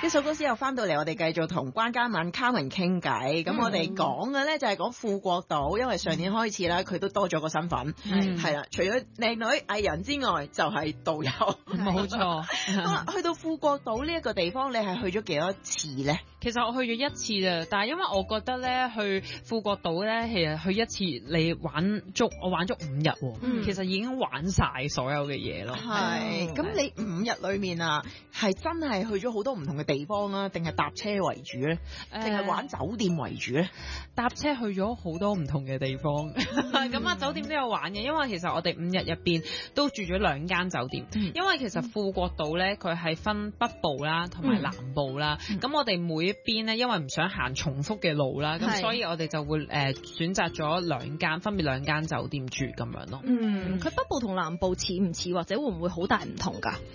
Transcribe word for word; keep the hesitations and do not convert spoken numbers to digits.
一首歌之後翻到嚟，我哋繼續同關嘉敏 Carmen 傾偈。咁我哋講嘅咧就係講富國島，因為上年開始啦，佢都多咗個身份，係啦，除咗靚女藝人之外，就係導遊。 冇錯。 咁去到富國島呢一個地方，你係去咗幾多次咧？ 其實我去咗一次啫，但係因為我覺得咧去富國島咧，其實去一次你玩足，我玩足五日，嗯、其實已經玩晒所有嘅嘢咯。 係，咁你五日裏面啊，係真係去咗好多唔同嘅地方啊，定係搭車為主咧？定係玩酒店為主咧？ 搭車去咗好多唔同嘅地方，咁啊、嗯、酒店都有玩嘅，因為其實我哋五日入邊都住咗兩間酒店，嗯、因為其實富國島咧佢係分北部啦同埋南部啦，咁、嗯、我哋每一邊咧，因為唔想行重複嘅路啦，咁所以我哋就會誒、呃、選擇咗兩間，分別兩間酒店住咁樣咯。 嗯，佢北部同南部似唔似，或者會唔會好大唔同㗎？